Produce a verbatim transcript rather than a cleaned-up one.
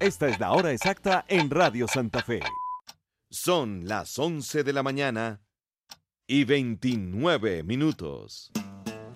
Esta es la hora exacta en Radio Santa Fe. Son las once de la mañana y veintinueve minutos.